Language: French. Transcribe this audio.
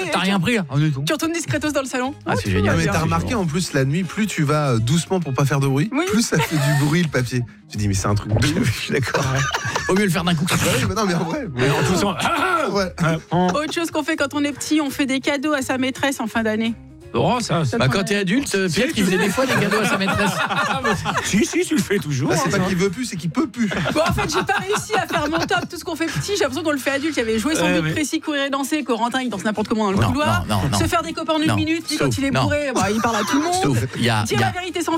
t'as rien pris là. Tu retournes discretos dans le salon. Ah, c'est génial. Mais t'as remarqué en plus la nuit, plus tu vas doucement pour pas faire de bruit, plus ça fait du bruit le papier. Tu dis mais c'est un truc de ouf, je suis d'accord. Au mieux le faire d'un coup. Non mais en vrai. En toussant. Ouais. Autre chose qu'on fait quand on est petit, on fait des cadeaux à sa maîtresse en fin d'année. Oh, ça. Quand t'es adulte, Pierre il faisait des fois des cadeaux à sa maîtresse. Si, tu le fais toujours. Là, c'est pas qu'il veut plus, c'est qu'il peut plus. Bon, en fait, j'ai pas réussi à faire mon top. Tout ce qu'on fait petit, j'ai l'impression qu'on le fait adulte. Il y avait jouer sans but précis, courir et danser. Corentin, il danse n'importe comment dans le couloir. Se faire des copains en une minute. Lui, quand il est bourré, il parle à tout le monde. Sauf, Dire la vérité sans